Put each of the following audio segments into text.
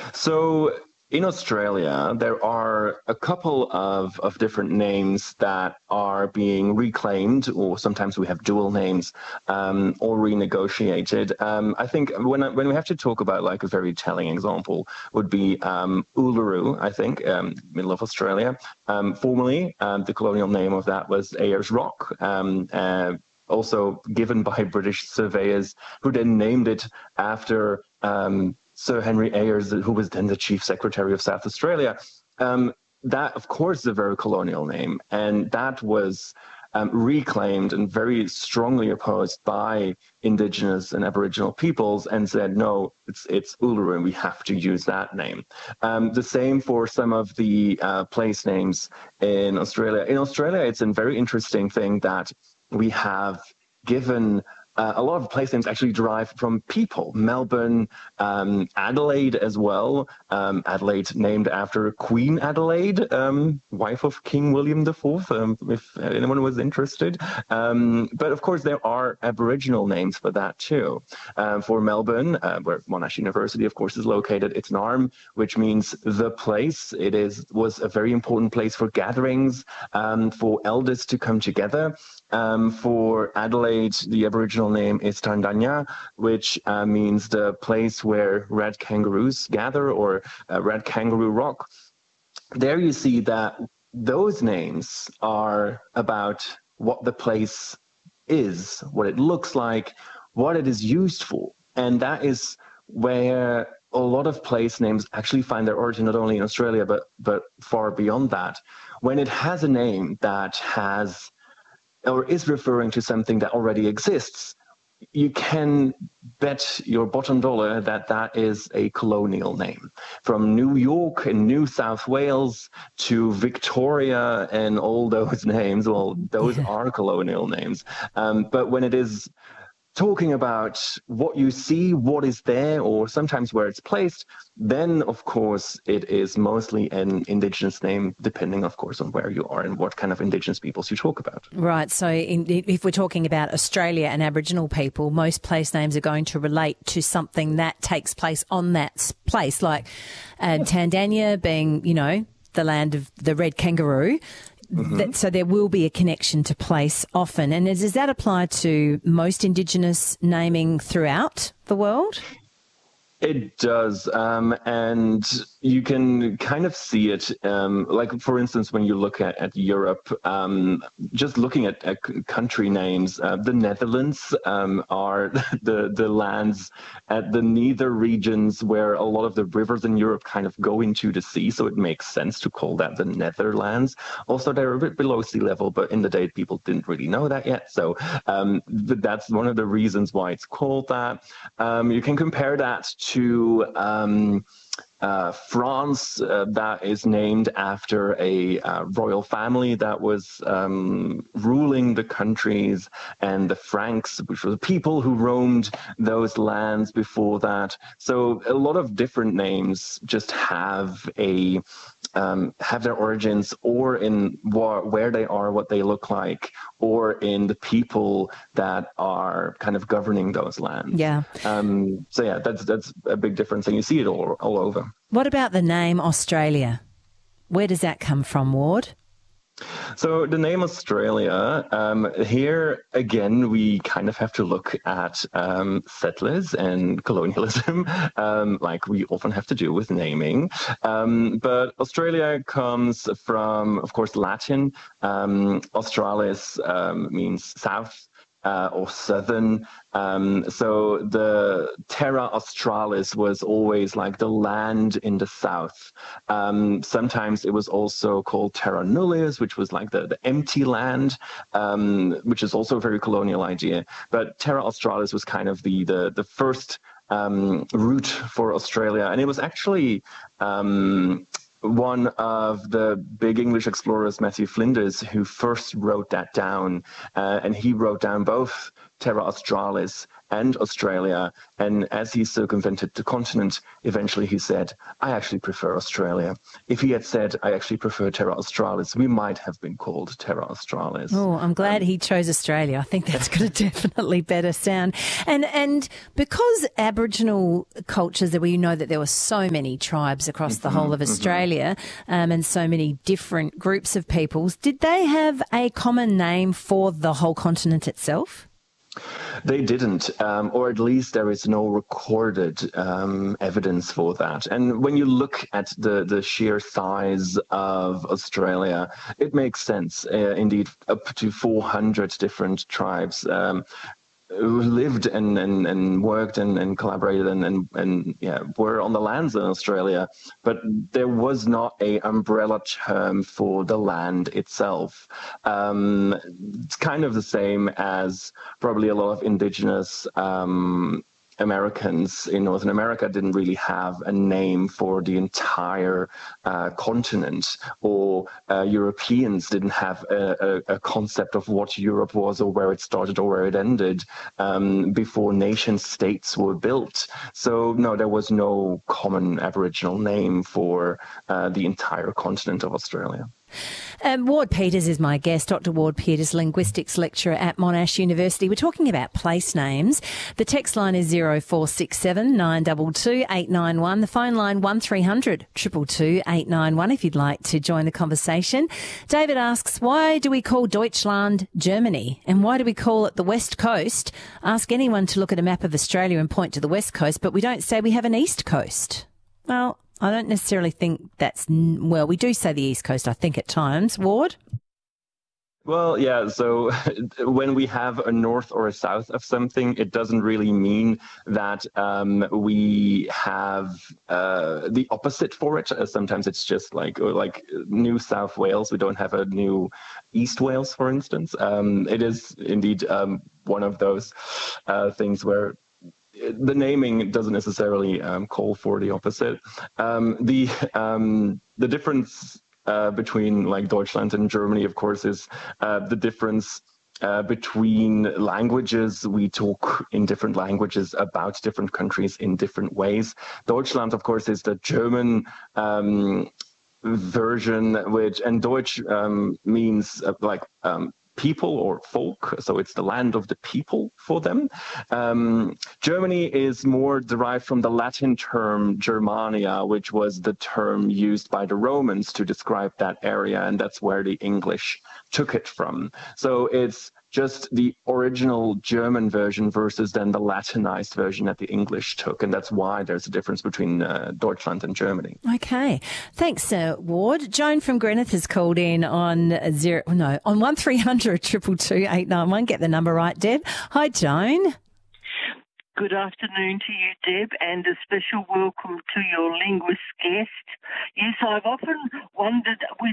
So in Australia, there are a couple of different names that are being reclaimed, or sometimes we have dual names, or renegotiated. I think when we have to talk about like a very telling example would be Uluru, I think, middle of Australia. Formerly, the colonial name of that was Ayers Rock. Also given by British surveyors, who then named it after Sir Henry Ayers, who was then the Chief Secretary of South Australia. That, of course, is a very colonial name, and that was reclaimed and very strongly opposed by Indigenous and Aboriginal peoples, and said, no, it's Uluru, and we have to use that name. The same for some of the place names in Australia. In Australia, it's a very interesting thing that we have given a lot of place names actually derive from people. Melbourne, Adelaide as well. Adelaide named after Queen Adelaide, wife of King William IV, if anyone was interested. But of course, there are Aboriginal names for that too. For Melbourne, where Monash University, of course, is located, it's Narm, which means the place. Was a very important place for gatherings, for elders to come together. For Adelaide, the Aboriginal name is Tandanya, which means the place where red kangaroos gather, or Red Kangaroo Rock. There you see that those names are about what the place is, what it looks like, what it is used for. And that is where a lot of place names actually find their origin, not only in Australia, but far beyond that. When it has a name that has or is referring to something that already exists, you can bet your bottom dollar that that is a colonial name. From New York and New South Wales to Victoria and all those names, well, those are colonial names. But when it is talking about what you see, what is there, or sometimes where it's placed, then, of course, it is mostly an Indigenous name, depending, of course, on where you are and what kind of Indigenous peoples you talk about. Right. So if we're talking about Australia and Aboriginal people, most place names are going to relate to something that takes place on that place, like Tandanya being, the land of the red kangaroo. Mm-hmm. So there will be a connection to place often. And does that apply to most Indigenous naming throughout the world? It does, and you can kind of see it, like, for instance, when you look at Europe, just looking at country names, the Netherlands are the lands at the nether regions where a lot of the rivers in Europe kind of go into the sea, so it makes sense to call that the Netherlands. Also, they're a bit below sea level, but in the day, people didn't really know that yet, so that's one of the reasons why it's called that. You can compare that to France, that is named after a royal family that was ruling the countries, and the Franks, which were the people who roamed those lands before that. So a lot of different names just have their origins, or in where they are, what they look like, or in the people that are kind of governing those lands. Yeah. So yeah, that's a big difference, and you see it all over. What about the name Australia? Where does that come from, Ward? So the name Australia, here again, we kind of have to look at settlers and colonialism, like we often have to do with naming. But Australia comes from, of course, Latin. Australis means south. Or southern. So the Terra Australis was always like the land in the south. Sometimes it was also called Terra Nullius, which was like the empty land, which is also a very colonial idea. But Terra Australis was kind of the first route for Australia. And it was actually one of the big English explorers, Matthew Flinders, who first wrote that down. And he wrote down both Terra Australis and Australia. And as he circumvented the continent, eventually he said, I actually prefer Australia. If he had said, I actually prefer Terra Australis, we might have been called Terra Australis. Oh, I'm glad he chose Australia. I think that's got a definitely better sound. And because Aboriginal cultures, that we know that there were so many tribes across the whole of Australia, and so many different groups of peoples, did they have a common name for the whole continent itself? They didn't, or at least there is no recorded evidence for that. And when you look at the sheer size of Australia, it makes sense. Indeed, up to 400 different tribes who lived and worked and collaborated and were on the lands in Australia, but there was not a umbrella term for the land itself. It's kind of the same as probably a lot of indigenous Americans in Northern America didn't really have a name for the entire continent, or Europeans didn't have a concept of what Europe was or where it started or where it ended before nation states were built. So no, there was no common Aboriginal name for the entire continent of Australia. Ward Peters is my guest, Dr. Ward Peters, linguistics lecturer at Monash University. We're talking about place names. The text line is 0467 922 891. The phone line 1300 222 891 if you'd like to join the conversation. David asks, why do we call Deutschland Germany? And why do we call it the West Coast? Ask anyone to look at a map of Australia and point to the West Coast, but we don't say we have an East Coast. Well, I don't necessarily think that's, well, we do say the East Coast, I think, at times. Ward? Well, yeah, so when we have a north or a south of something, it doesn't really mean that we have the opposite for it. Sometimes it's just like New South Wales. We don't have a New East Wales, for instance. It is indeed one of those things where the naming doesn't necessarily call for the opposite. The difference between like Deutschland and Germany, of course, is the difference between languages. We talk in different languages about different countries in different ways. Deutschland, of course, is the German version, and Deutsch means people or folk, so it's the land of the people for them. Germany is more derived from the Latin term Germania, which was the term used by the Romans to describe that area, and that's where the English took it from. So it's just the original German version versus then the Latinized version that the English took, and that's why there's a difference between Deutschland and Germany. Okay, thanks, Ward. Joan from Greenock has called in on 1300 222 891. Get the number right, Deb. Hi, Joan. Good afternoon to you, Deb, and a special welcome to your linguist guest. Yes, I've often wondered with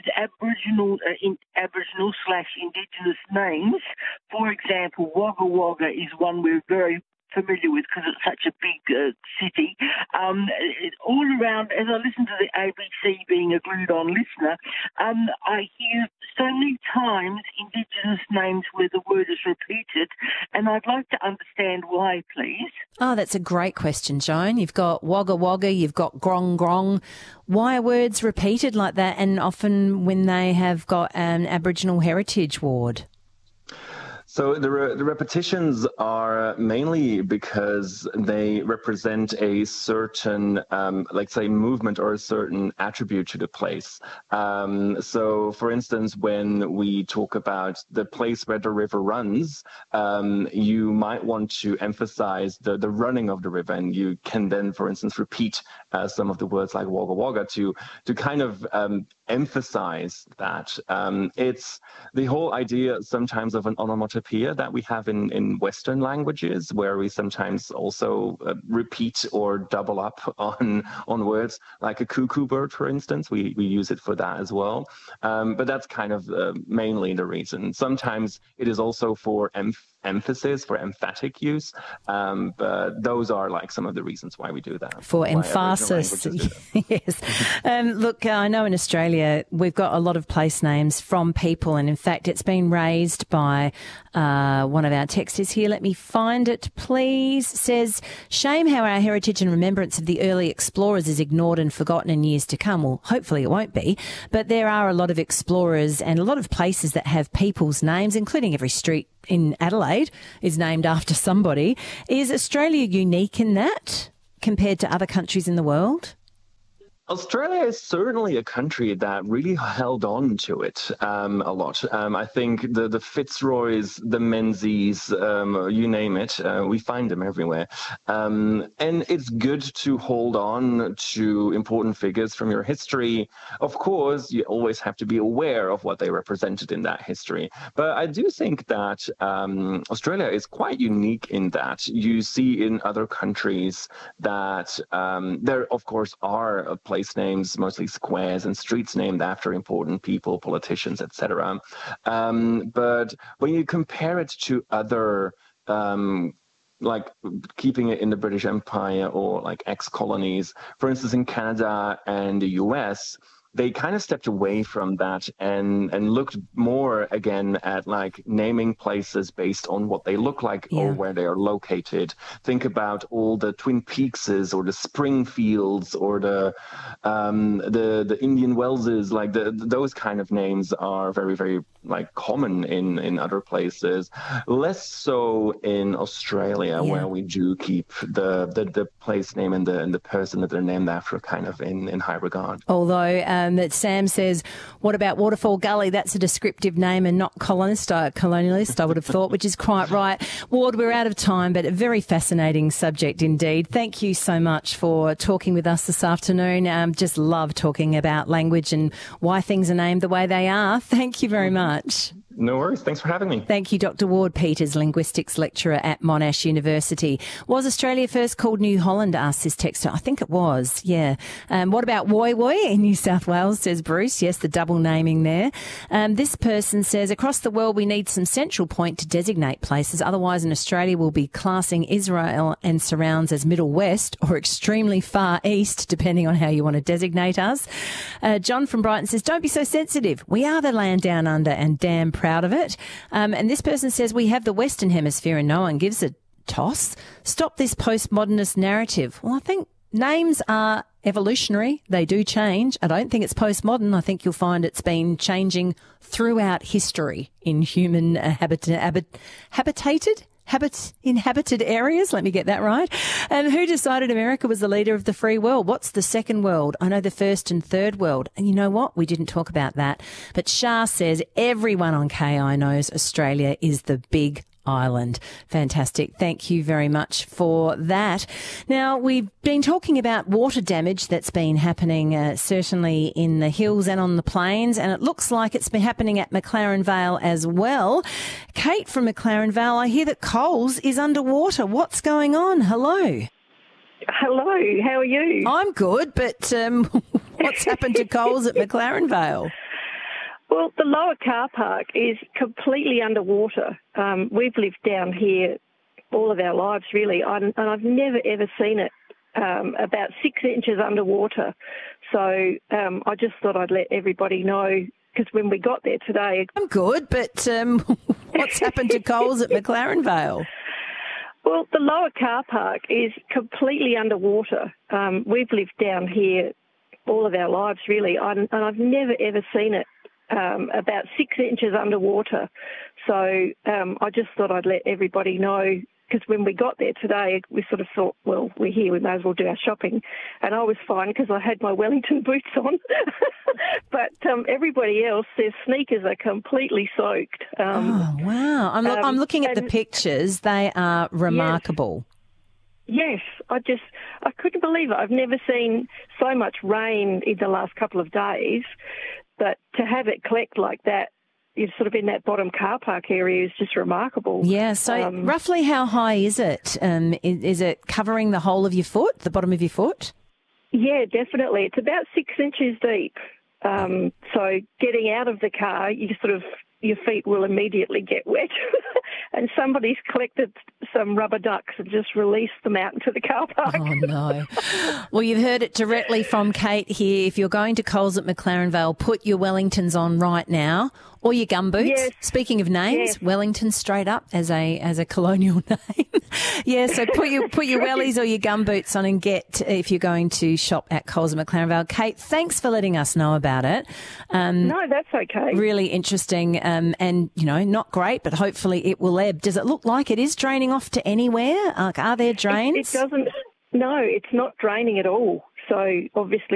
Aboriginal/Indigenous names. For example, Wagga Wagga is one we're very familiar with because it's such a big city. All around, as I listen to the ABC, being a glued-on listener, I hear so many times Indigenous names where the word is repeated, and I'd like to understand why, please. Oh, that's a great question, Joan. You've got Wagga Wagga, you've got Grong Grong. Why are words repeated like that, and often when they have got an Aboriginal heritage, Ward? So the repetitions are mainly because they represent a certain, say, movement or a certain attribute to the place. So, for instance, when we talk about the place where the river runs, you might want to emphasize the running of the river, and you can then, for instance, repeat some of the words like Wagga Wagga to kind of emphasize that. It's the whole idea sometimes of an onomatopoeia that we have in Western languages, where we sometimes also repeat or double up on words, like a cuckoo bird, for instance. We use it for that as well. But that's kind of mainly the reason. Sometimes it is also for emphasis, for emphatic use. But those are like some of the reasons why we do that. For emphasis, yes. Look, I know in Australia we've got a lot of place names from people, and in fact it's been raised by one of our texters here. Let me find it, please. Says, shame how our heritage and remembrance of the early explorers is ignored and forgotten in years to come. Well, hopefully it won't be, but there are a lot of explorers and a lot of places that have people's names, including every street in Adelaide is named after somebody. Is Australia unique in that compared to other countries in the world? Australia is certainly a country that really held on to it a lot. I think the Fitzroys, the Menzies, you name it, we find them everywhere. And it's good to hold on to important figures from your history. Of course, you always have to be aware of what they represented in that history. But I do think that Australia is quite unique in that you see in other countries that there, of course, are place names, mostly squares and streets named after important people, politicians, etc. But when you compare it to other, like keeping it in the British Empire or like ex-colonies, for instance, in Canada and the US, they kind of stepped away from that and looked more again at like naming places based on what they look like or where they are located. Think about all the Twin Peakses or the Springfields or the Indian Wellses. Like those kind of names are very, very like common in other places. Less so in Australia, where we do keep the place name and the person that they're named after kind of in high regard. Although that Sam says, what about Waterfall Gully? That's a descriptive name and not colonialist, I would have thought, which is quite right. Ward, we're out of time, but a very fascinating subject indeed. Thank you so much for talking with us this afternoon. Just love talking about language and why things are named the way they are. Thank you very much. No worries. Thanks for having me. Thank you, Dr. Ward Peters, linguistics lecturer at Monash University. Was Australia first called New Holland? Asked this texter. I think it was, yeah. What about Woy Woy in New South Wales, says Bruce. Yes, the double naming there. This person says, across the world we need some central point to designate places. Otherwise in Australia we'll be classing Israel and surrounds as Middle West or extremely far east, depending on how you want to designate us. John from Brighton says, don't be so sensitive. We are the land down under and damn proud of it. And this person says, we have the Western Hemisphere and no one gives a toss. Stop this postmodernist narrative. Well, I think names are evolutionary. They do change. I don't think it's postmodern. I think you'll find it's been changing throughout history in human inhabited areas. Let me get that right. And who decided America was the leader of the free world? What's the second world? I know the first and third world. And you know what? We didn't talk about that. But Shah says everyone on KI knows Australia is the big island. Fantastic. Thank you very much for that. Now, we've been talking about water damage that's been happening certainly in the hills and on the plains, and it looks like it's been happening at McLaren Vale as well. Kate from McLaren Vale, I hear that Coles is underwater. What's going on? Hello. Hello, how are you? I'm good, but what's happened to Coles at McLaren Vale? Well, the lower car park is completely underwater. We've lived down here all of our lives, really, and I've never, ever seen it about 6 inches underwater. So I just thought I'd let everybody know, because when we got there today... I'm good, but what's happened to Coles at McLaren Vale? Well, the lower car park is completely underwater. We've lived down here all of our lives, really, and I've never, ever seen it about 6 inches underwater. So I just thought I'd let everybody know, because when we got there today, we sort of thought, well, we're here, we may as well do our shopping. And I was fine because I had my Wellington boots on. But everybody else, their sneakers are completely soaked. Oh, wow. I'm looking at the pictures. They are remarkable. Yes, I couldn't believe it. I've never seen so much rain in the last couple of days. But to have it collect like that, you're sort of in that bottom car park area, is just remarkable. Yeah, so roughly how high is it? Is it covering the whole of your foot, the bottom of your foot? Yeah, definitely. It's about 6 inches deep. So getting out of the car, you sort of your feet will immediately get wet. And somebody's collected some rubber ducks and just released them out into the car park. Oh, no. Well, you've heard it directly from Kate here. If you're going to Coles at McLaren Vale, put your Wellingtons on right now, or your gumboots. Yes. Speaking of names, Yes. Wellington straight up as a colonial name. Yeah, so put your wellies or your gumboots on and get, if you're going to shop at Coles at McLaren Vale. Kate, thanks for letting us know about it. No, that's okay. Really interesting, and, you know, not great, but hopefully it will ebb. Does it look like it is draining off to anywhere? Are there drains? It doesn't. No, it's not draining at all. So obviously